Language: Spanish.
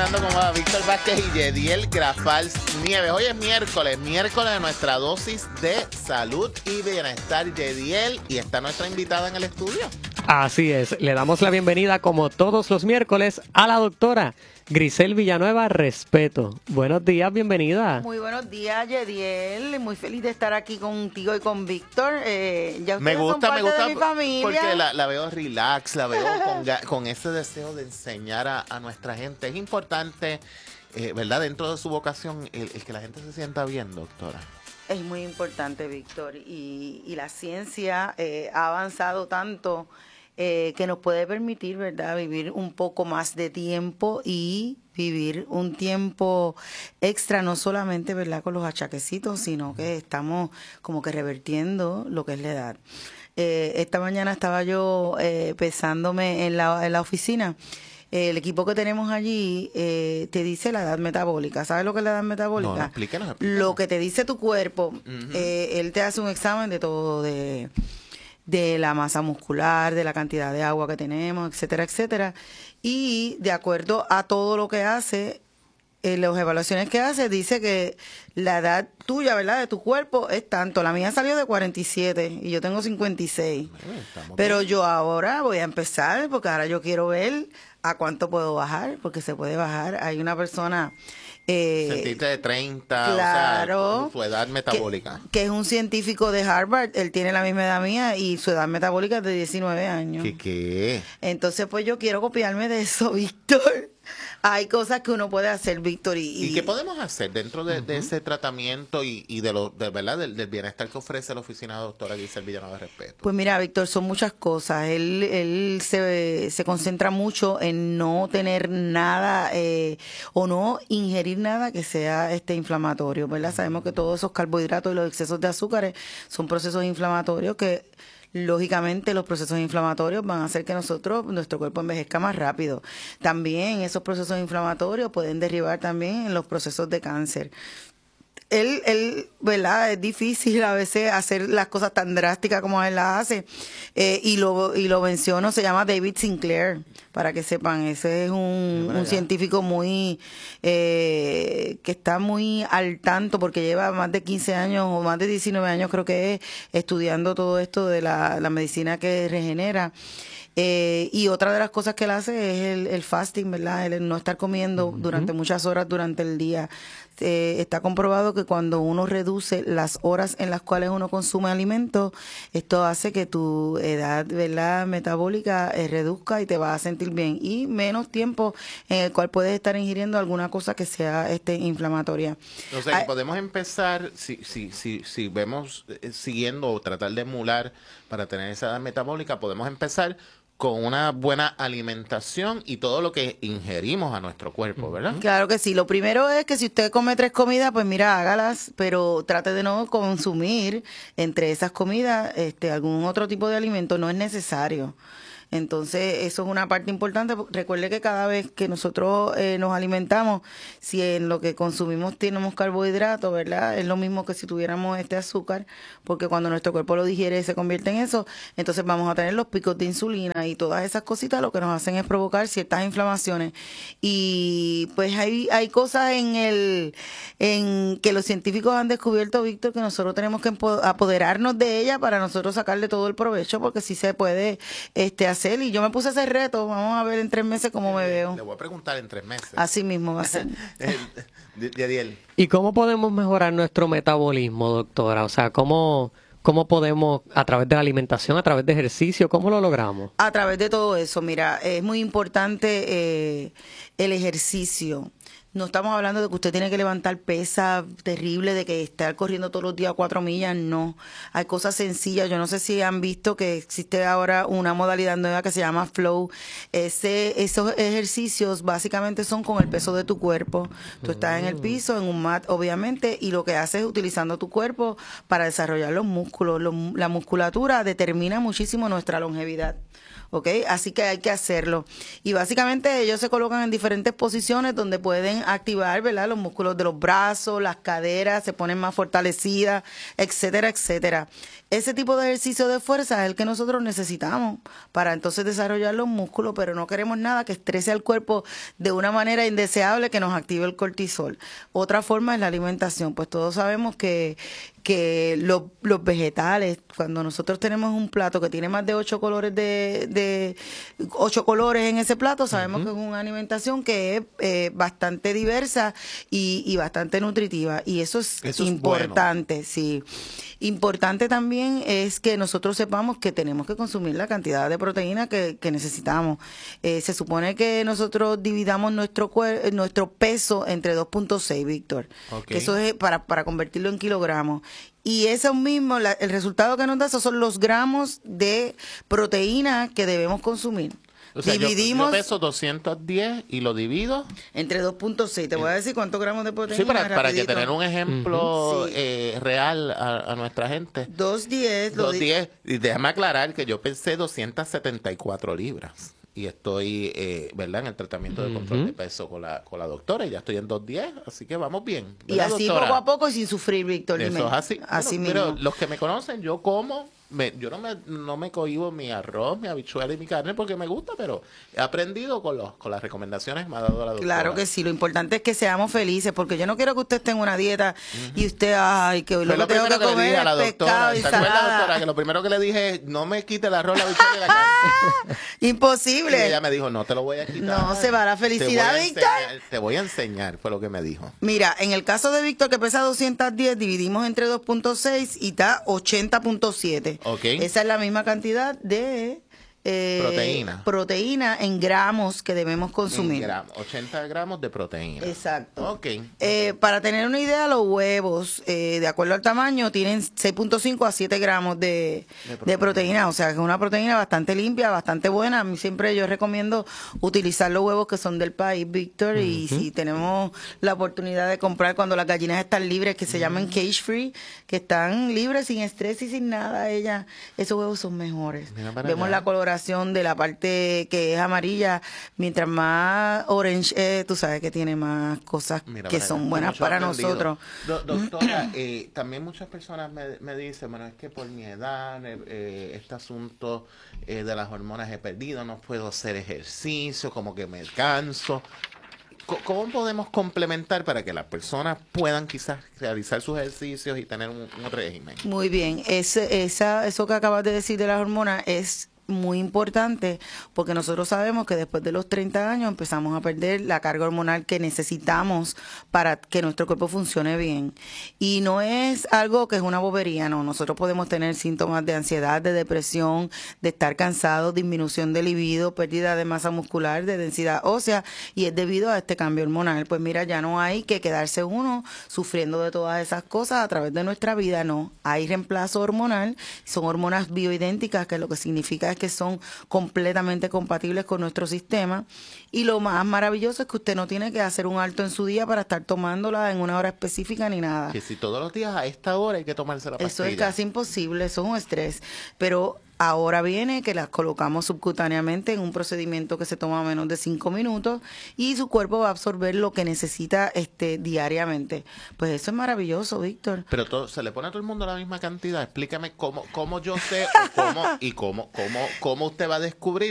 desayunando con Víctor Vázquez y Yediel Grafals Nieves. Hoy es miércoles de nuestra dosis de salud y bienestar, Yediel, y está nuestra invitada en el estudio. Así es, le damos la bienvenida como todos los miércoles a la doctora Grisel Villanueva Respeto. Buenos días, bienvenida. Muy buenos días, Yediel. Muy feliz de estar aquí contigo y con Víctor. Ya Me gusta, de mi familia. porque la veo relax, la veo con ese deseo de enseñar a nuestra gente. Es importante, ¿verdad? Dentro de su vocación, el que la gente se sienta bien, doctora. Es muy importante, Víctor. Y la ciencia ha avanzado tanto que nos puede permitir, ¿verdad?, vivir un poco más de tiempo y vivir un tiempo extra, no solamente, ¿verdad?, con los achaquecitos, sino que estamos como que revertiendo lo que es la edad. Esta mañana estaba yo pesándome en la oficina. El equipo que tenemos allí te dice la edad metabólica. ¿Sabes lo que es la edad metabólica? No, explíquenos. Lo que te dice tu cuerpo. Él te hace un examen de todo, de la masa muscular, de la cantidad de agua que tenemos, etcétera, etcétera. Y de acuerdo a todo lo que hace, las evaluaciones que hace, dice que la edad tuya, ¿verdad?, de tu cuerpo es tanto. La mía salió de 47 y yo tengo 56. Pero bien. Yo ahora voy a empezar porque ahora yo quiero ver a cuánto puedo bajar, porque se puede bajar. Hay una persona... Sentiste de 30, claro, o sea, su edad metabólica. Que es un científico de Harvard, él tiene la misma edad mía y su edad metabólica es de 19 años. ¿Qué? Entonces, pues yo quiero copiarme de eso, Víctor. Hay cosas que uno puede hacer, Víctor. ¿Y qué podemos hacer dentro de ese tratamiento y ¿verdad? Del bienestar que ofrece la oficina de doctora Grisel Villanueva Respeto? Pues mira, Víctor, son muchas cosas. Él se concentra mucho en no tener nada o no ingerir nada que sea inflamatorio, ¿verdad? Sabemos que todos esos carbohidratos y los excesos de azúcares son procesos inflamatorios que... Lógicamente los procesos inflamatorios van a hacer que nuestro cuerpo envejezca más rápido. También esos procesos inflamatorios pueden derivar también en los procesos de cáncer. Él, ¿verdad? Es difícil a veces hacer las cosas tan drásticas como él las hace. Y lo menciono, se llama David Sinclair, para que sepan. Ese es un científico muy, que está muy al tanto porque lleva más de 15 años o más de 19 años, creo que es, estudiando todo esto de la medicina que regenera. Y otra de las cosas que él hace es el fasting, ¿verdad? El no estar comiendo durante muchas horas durante el día. Está comprobado que cuando uno reduce las horas en las cuales uno consume alimentos, esto hace que tu edad, ¿verdad?, metabólica reduzca y te vas a sentir bien. Y menos tiempo en el cual puedes estar ingiriendo alguna cosa que sea inflamatoria. O sea, que podemos empezar, si vemos siguiendo o tratar de emular para tener esa edad metabólica, podemos empezar con una buena alimentación y todo lo que ingerimos a nuestro cuerpo, ¿verdad? Claro que sí. Lo primero es que si usted come 3 comidas, pues mira, hágalas, pero trate de no consumir entre esas comidas algún otro tipo de alimento. No es necesario. Entonces, eso es una parte importante. Recuerde que cada vez que nosotros nos alimentamos, si en lo que consumimos tenemos carbohidratos, ¿verdad? Es lo mismo que si tuviéramos azúcar, porque cuando nuestro cuerpo lo digiere se convierte en eso, entonces vamos a tener los picos de insulina y todas esas cositas lo que nos hacen es provocar ciertas inflamaciones. Y pues hay cosas en que los científicos han descubierto, Víctor, que nosotros tenemos que apoderarnos de ella para nosotros sacarle todo el provecho, porque sí se puede hacer. Y yo me puse ese reto, vamos a ver en 3 meses cómo me veo. Le voy a preguntar en 3 meses. Así mismo va a ser. Yadiel. ¿Y cómo podemos mejorar nuestro metabolismo, doctora? O sea, ¿cómo podemos, a través de la alimentación, a través de ejercicio, cómo lo logramos? A través de todo eso, mira, es muy importante el ejercicio. No estamos hablando de que usted tiene que levantar pesas terrible, de que estar corriendo todos los días 4 millas, no. Hay cosas sencillas. Yo no sé si han visto que existe ahora una modalidad nueva que se llama Flow. Esos ejercicios básicamente son con el peso de tu cuerpo. Tú estás en el piso, en un mat, obviamente, y lo que haces es utilizando tu cuerpo para desarrollar los músculos. La musculatura determina muchísimo nuestra longevidad. ¿ok? Así que hay que hacerlo. Y básicamente ellos se colocan en diferentes posiciones donde pueden activar, ¿verdad? Los músculos de los brazos, las caderas, se ponen más fortalecidas, etcétera, etcétera. Ese tipo de ejercicio de fuerza es el que nosotros necesitamos para entonces desarrollar los músculos, pero no queremos nada que estrese al cuerpo de una manera indeseable que nos active el cortisol. Otra forma es la alimentación. Pues todos sabemos que los vegetales, cuando nosotros tenemos un plato que tiene más de 8 colores de 8 colores en ese plato, sabemos que es una alimentación que es bastante diversa y bastante nutritiva. Y eso es importante, bueno. Sí. Importante también es que nosotros sepamos que tenemos que consumir la cantidad de proteína que necesitamos. Se supone que nosotros dividamos nuestro peso entre 2.6, Víctor. Okay. Eso es para convertirlo en kilogramos. Y eso mismo, el resultado que nos da, esos son los gramos de proteína que debemos consumir. O sea, dividimos, yo peso 210 y lo divido entre 2.6. Te voy a decir cuántos gramos de proteína. Sí, para que tener un ejemplo real a nuestra gente. 210. Y déjame aclarar que yo pesé 274 libras. Y estoy, ¿verdad?, en el tratamiento de control de peso con la doctora. Y ya estoy en 210, así que vamos bien. Y así doctora? Poco a poco y sin sufrir, Víctor. Eso es así. Así mismo. Pero los que me conocen, yo como... yo no me cohibo mi arroz, mi habichuela y mi carne porque me gusta, pero he aprendido con las recomendaciones que me ha dado la doctora. Claro que sí, lo importante es que seamos felices, porque yo no quiero que usted esté en una dieta y usted, ay, que lo que tengo que comer es pescado y ensalada. ¿Se acuerda, doctora, que lo primero que le dije es, no me quite el arroz, la habichuela y la carne? Imposible. Y ella me dijo, no te lo voy a quitar. No, se va la felicidad, Víctor. Te voy a enseñar, fue lo que me dijo. Mira, en el caso de Víctor, que pesa 210, dividimos entre 2.6 y da 80.7. Okay. Esa es la misma cantidad de proteína en gramos que debemos consumir. 80 gramos de proteína. Exacto. Okay. Para tener una idea, los huevos, de acuerdo al tamaño, tienen 6.5 a 7 gramos de proteína. O sea, que es una proteína bastante limpia, bastante buena. A mí siempre yo recomiendo utilizar los huevos que son del país, Víctor. Y si tenemos la oportunidad de comprar cuando las gallinas están libres, que se llaman cage free, que están libres, sin estrés y sin nada, esos huevos son mejores. Vemos la coloración de la parte que es amarilla, mientras más orange, tú sabes que tiene más cosas que son buenas para nosotros. Doctora, también muchas personas me dicen, bueno, es que por mi edad, este asunto de las hormonas he perdido, no puedo hacer ejercicio, como que me canso. ¿Cómo podemos complementar para que las personas puedan quizás realizar sus ejercicios y tener un régimen? Muy bien, eso que acabas de decir de las hormonas es muy importante, porque nosotros sabemos que después de los 30 años empezamos a perder la carga hormonal que necesitamos para que nuestro cuerpo funcione bien. Y no es algo que es una bobería, no. Nosotros podemos tener síntomas de ansiedad, de depresión, de estar cansados, disminución de libido, pérdida de masa muscular, de densidad ósea, y es debido a este cambio hormonal. Pues mira, ya no hay que quedarse uno sufriendo de todas esas cosas a través de nuestra vida, no. Hay reemplazo hormonal, son hormonas bioidénticas, que lo que significa es que son completamente compatibles con nuestro sistema, y lo más maravilloso es que usted no tiene que hacer un alto en su día para estar tomándola en una hora específica ni nada. Que si todos los días a esta hora hay que tomarse la pastilla. Eso es casi imposible, eso es un estrés, pero ahora viene que las colocamos subcutáneamente en un procedimiento que se toma menos de 5 minutos y su cuerpo va a absorber lo que necesita diariamente. Pues eso es maravilloso, Víctor. Pero se le pone a todo el mundo la misma cantidad. Explícame cómo yo sé cómo usted va a descubrir